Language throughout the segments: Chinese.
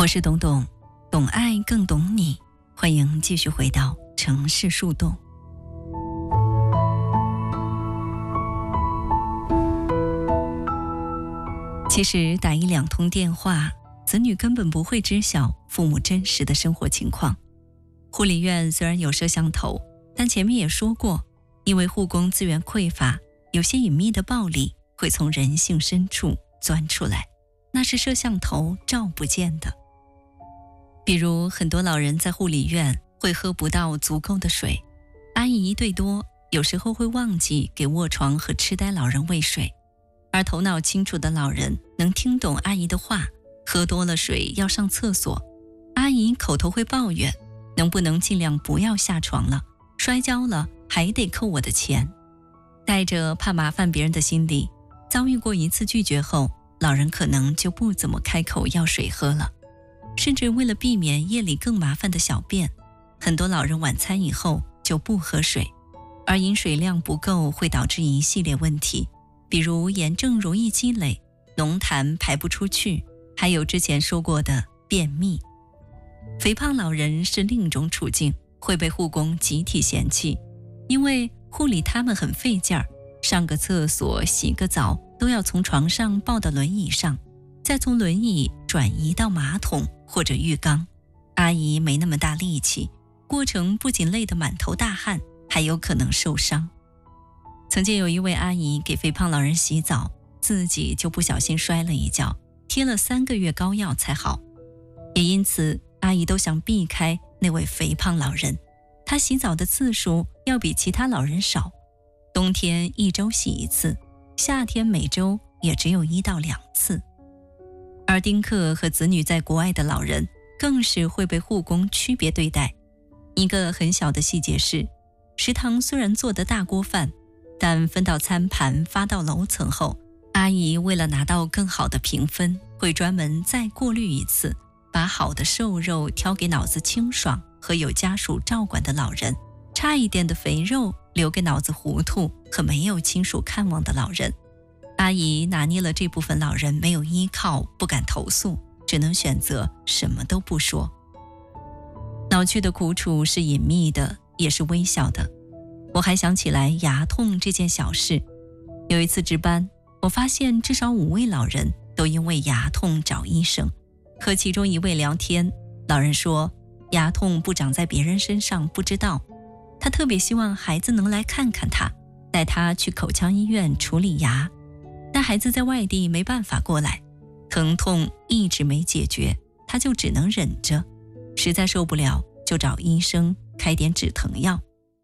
我是董董，懂爱更懂你，欢迎继续回到城市树洞。其实打一两通电话，子女根本不会知晓父母真实的生活情况。护理院虽然有摄像头，但前面也说过，因为护工资源匮乏，有些隐秘的暴力会从人性深处钻出来，那是摄像头照不见的。比如很多老人在护理院会喝不到足够的水，阿姨一对多，有时候会忘记给卧床和痴呆老人喂水，而头脑清楚的老人能听懂阿姨的话，喝多了水要上厕所，阿姨口头会抱怨，能不能尽量不要下床了，摔跤了还得扣我的钱。带着怕麻烦别人的心理，遭遇过一次拒绝后，老人可能就不怎么开口要水喝了。甚至为了避免夜里更麻烦的小便，很多老人晚餐以后就不喝水，而饮水量不够会导致一系列问题，比如炎症容易积累，浓痰排不出去，还有之前说过的便秘。肥胖老人是另一种处境，会被护工集体嫌弃，因为护理他们很费劲儿，上个厕所洗个澡都要从床上抱到轮椅上，再从轮椅转移到马桶或者浴缸，阿姨没那么大力气，过程不仅累得满头大汗，还有可能受伤。曾经有一位阿姨给肥胖老人洗澡，自己就不小心摔了一跤，贴了3个月膏药才好。也因此阿姨都想避开那位肥胖老人，她洗澡的次数要比其他老人少，冬天1周洗1次，夏天每周也只有1到2次。而丁克和子女在国外的老人更是会被护工区别对待。一个很小的细节是，食堂虽然做的大锅饭，但分到餐盘发到楼层后，阿姨为了拿到更好的评分，会专门再过滤一次，把好的瘦肉挑给脑子清爽和有家属照管的老人，差一点的肥肉留给脑子糊涂和没有亲属看望的老人。阿姨拿捏了这部分老人没有依靠，不敢投诉，只能选择什么都不说。老去的苦楚是隐秘的，也是微小的。我还想起来牙痛这件小事。有一次值班，我发现至少5位老人都因为牙痛找医生。和其中一位聊天，老人说牙痛不长在别人身上不知道，他特别希望孩子能来看看他，带他去口腔医院处理牙。但孩子在外地没办法过来，疼痛一直没解决，他就只能忍着，实在受不了就找医生开点止疼药。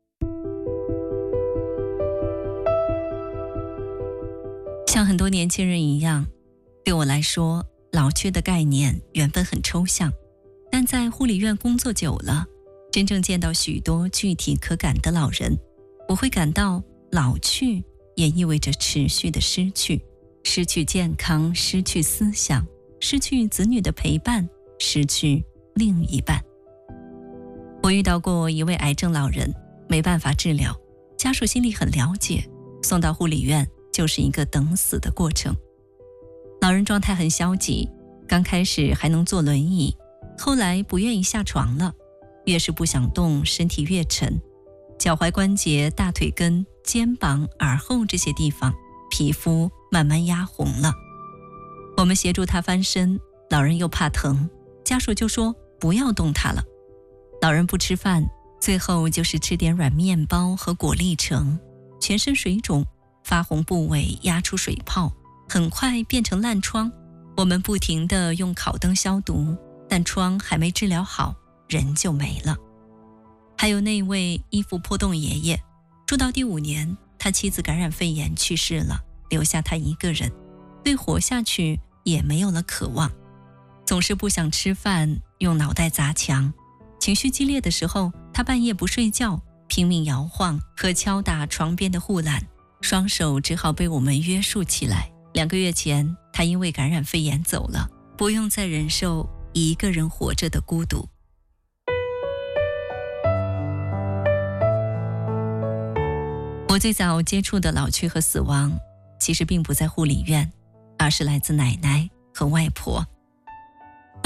像很多年轻人一样，对我来说，老去的概念原本很抽象，但在护理院工作久了，真正见到许多具体可感的老人，我会感到老去也意味着持续的失去，失去健康，失去思想，失去子女的陪伴，失去另一半。我遇到过一位癌症老人，没办法治疗，家属心里很了解，送到护理院就是一个等死的过程。老人状态很消极，刚开始还能坐轮椅，后来不愿意下床了，越是不想动，身体越沉，脚踝关节、大腿根、肩膀、耳后这些地方皮肤慢慢压红了。我们协助他翻身，老人又怕疼，家属就说不要动他了。老人不吃饭，最后就是吃点软面包和果粒橙，全身水肿，发红部位压出水泡，很快变成烂疮。我们不停地用烤灯消毒，但疮还没治疗好，人就没了。还有那位衣服破洞爷爷，住到第5年，他妻子感染肺炎去世了，留下他一个人，对活下去也没有了渴望，总是不想吃饭，用脑袋砸墙。情绪激烈的时候，他半夜不睡觉，拼命摇晃和敲打床边的护栏，双手只好被我们约束起来。2个月前，他因为感染肺炎走了，不用再忍受一个人活着的孤独。我最早接触的老去和死亡，其实并不在护理院，而是来自奶奶和外婆。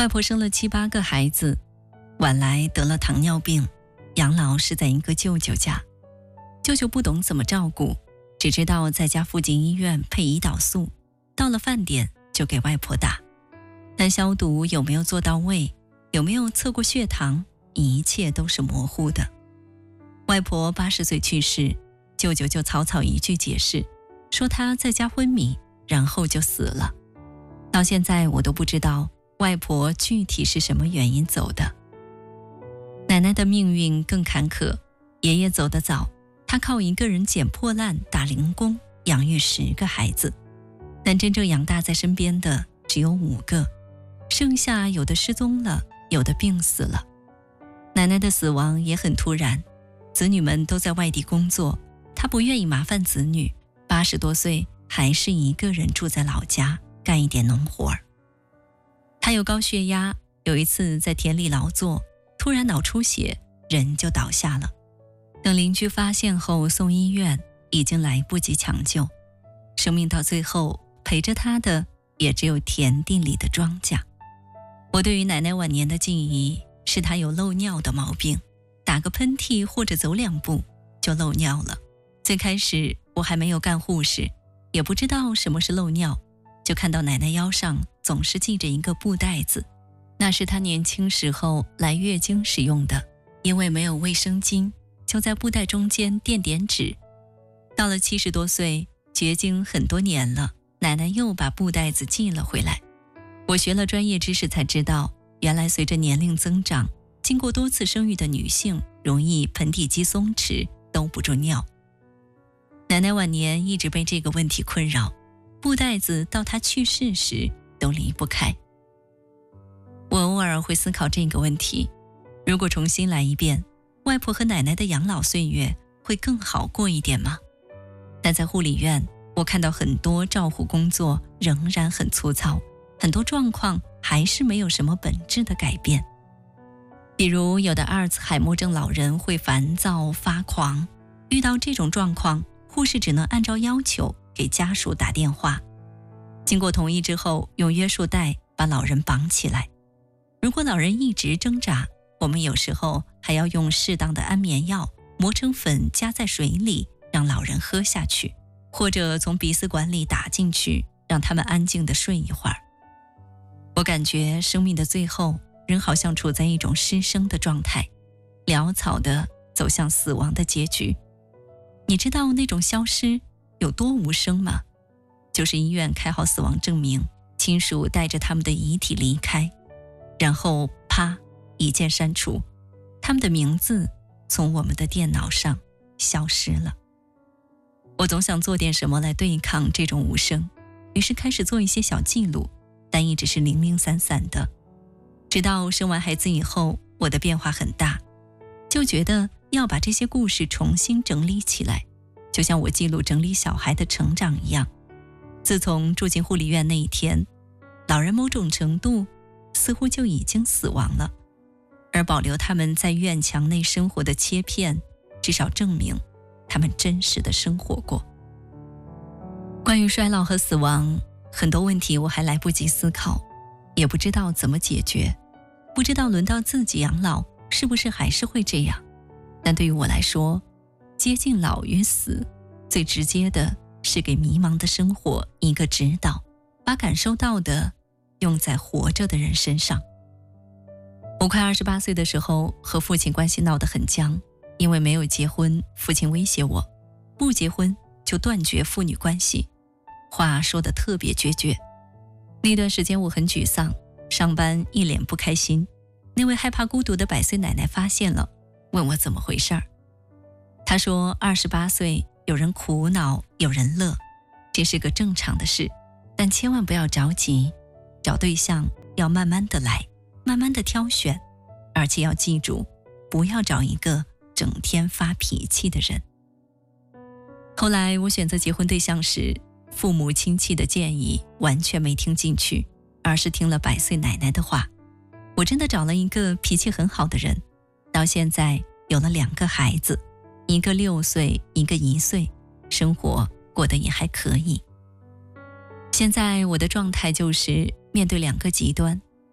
外婆生了7、8个孩子，晚来得了糖尿病，养老是在一个舅舅家。舅舅不懂怎么照顾，只知道在家附近医院配胰岛素，到了饭点就给外婆打。但消毒有没有做到位，有没有测过血糖，一切都是模糊的。外婆80岁去世，舅舅就草草一句解释，说她在家昏迷，然后就死了。到现在我都不知道外婆具体是什么原因走的。奶奶的命运更坎坷，爷爷走得早，他靠一个人捡破烂打零工养育10个孩子，但真正养大在身边的只有5个，剩下有的失踪了，有的病死了。奶奶的死亡也很突然，子女们都在外地工作，她不愿意麻烦子女，80多岁还是一个人住在老家干一点农活儿。她有高血压，有一次在田里劳作，突然脑出血，人就倒下了。等邻居发现后送医院，已经来不及抢救。生命到最后陪着她的也只有田地里的庄稼。我对于奶奶晚年的记忆是她有漏尿的毛病，打个喷嚏或者走2步就漏尿了。最开始我还没有干护士，也不知道什么是漏尿，就看到奶奶腰上总是系着一个布袋子，那是她年轻时候来月经时用的，因为没有卫生巾，就在布袋中间垫点纸。到了70多岁，绝经很多年了，奶奶又把布袋子系了回来。我学了专业知识才知道，原来随着年龄增长，经过多次生育的女性容易盆底肌松弛，兜不住尿。奶奶晚年一直被这个问题困扰，布袋子到她去世时都离不开。我偶尔会思考这个问题，如果重新来一遍，外婆和奶奶的养老岁月会更好过一点吗？但在护理院，我看到很多照护工作仍然很粗糙，很多状况还是没有什么本质的改变。比如有的阿尔茨海默症老人会烦躁发狂，遇到这种状况，护士只能按照要求给家属打电话，经过同意之后，用约束带把老人绑起来。如果老人一直挣扎，我们有时候还要用适当的安眠药磨成粉加在水里，让老人喝下去，或者从鼻饲管里打进去，让他们安静地睡一会儿。我感觉生命的最后，人好像处在一种失声的状态，潦草地走向死亡的结局。你知道那种消失有多无声吗？就是医院开好死亡证明，亲属带着他们的遗体离开，然后啪，一键删除，他们的名字从我们的电脑上消失了。我总想做点什么来对抗这种无声，于是开始做一些小记录，但一直是零零散散的。直到生完孩子以后，我的变化很大，就觉得要把这些故事重新整理起来，就像我记录整理小孩的成长一样。自从住进护理院那一天，老人某种程度似乎就已经死亡了，而保留他们在院墙内生活的切片，至少证明他们真实的生活过。关于衰老和死亡，很多问题我还来不及思考，也不知道怎么解决，不知道轮到自己养老是不是还是会这样。但对于我来说，接近老与死，最直接的是给迷茫的生活一个指导，把感受到的用在活着的人身上。我快28岁的时候，和父亲关系闹得很僵，因为没有结婚，父亲威胁我，不结婚就断绝父女关系，话说得特别决绝。那段时间我很沮丧，上班一脸不开心。那位害怕孤独的100岁奶奶发现了，问我怎么回事儿。她说28岁有人苦恼，有人乐，这是个正常的事，但千万不要着急，找对象要慢慢的来，慢慢的挑选，而且要记住，不要找一个整天发脾气的人。后来我选择结婚对象时，父母亲戚的建议完全没听进去，而是听了100岁奶奶的话。我真的找了一个脾气很好的人，到现在有了2个孩子，一个6岁，一个1岁，生活过得也还可以。现在我的状态就是面对2个极端，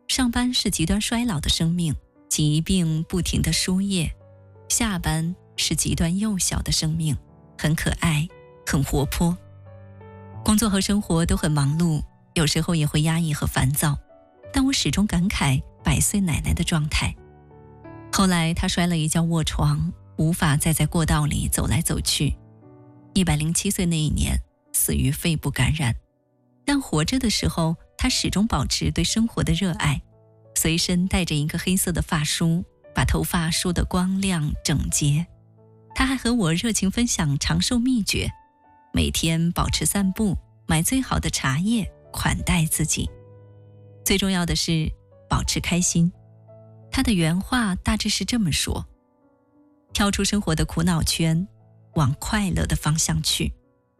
上班是极端衰老的生命，疾病不停地输液；下班是极端幼小的生命，很可爱，很活泼。工作和生活都很忙碌，有时候也会压抑和烦躁，但我始终感慨100岁奶奶的状态。后来她摔了一跤卧床，无法再在过道里走来走去。107岁那一年，死于肺部感染。但活着的时候，她始终保持对生活的热爱，随身带着一个黑色的发梳，把头发梳得光亮整洁。她还和我热情分享长寿秘诀，每天保持散步，买最好的茶叶款待自己。最重要的是保持开心。她的原话大致是这么说：跳出生活的苦恼圈，往快乐的方向去。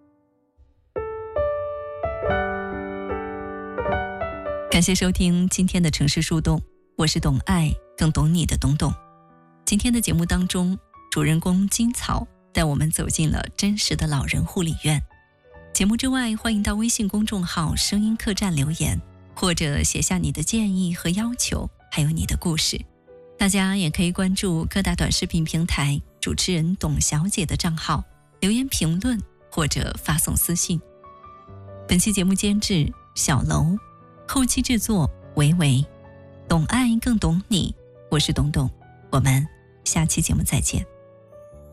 感谢收听今天的城市树洞，我是懂爱更懂你的懂懂。今天的节目当中，主人公金草带我们走进了真实的老人护理院。节目之外，欢迎到微信公众号声音客栈留言，或者写下你的建议和要求，还有你的故事。大家也可以关注各大短视频平台主持人董小姐的账号，留言评论或者发送私信。本期节目监制小楼，后期制作维维，懂爱更懂你，我是董董，我们下期节目再见。